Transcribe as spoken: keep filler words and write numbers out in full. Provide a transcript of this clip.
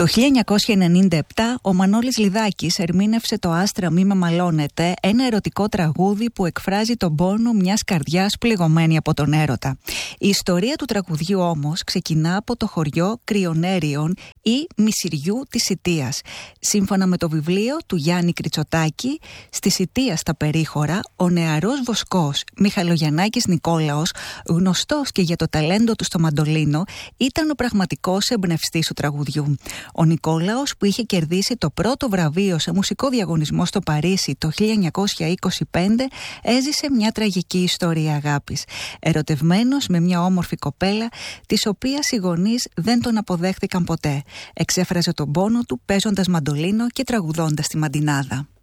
Το χίλια εννιακόσια ενενήντα επτά ο Μανώλης Λιδάκης ερμήνευσε το «Άστρα μη με μαλώνετε», ένα ερωτικό τραγούδι που εκφράζει τον πόνο μιας καρδιάς πληγωμένη από τον έρωτα. Η ιστορία του τραγουδιού όμως ξεκινά από το χωριό Κρυονέριων ή Μισηριού της Σιτίας. Σύμφωνα με το βιβλίο του Γιάννη Κριτσοτάκη, στη Σιτία στα περίχωρα, ο νεαρός βοσκός Μιχαλογιαννάκης Νικόλαος, γνωστός και για το ταλέντο του στο μαντολίνο, ήταν ο πραγματικός εμπνευστής του τραγουδιού. Ο Νικόλαος, που είχε κερδίσει το πρώτο βραβείο σε μουσικό διαγωνισμό στο Παρίσι το χίλια εννιακόσια είκοσι πέντε, έζησε μια τραγική ιστορία αγάπης. Ερωτευμένος με μια όμορφη κοπέλα, της οποίας οι γονείς δεν τον αποδέχτηκαν ποτέ. Εξέφραζε τον πόνο του παίζοντας μαντολίνο και τραγουδώντας τη μαντινάδα.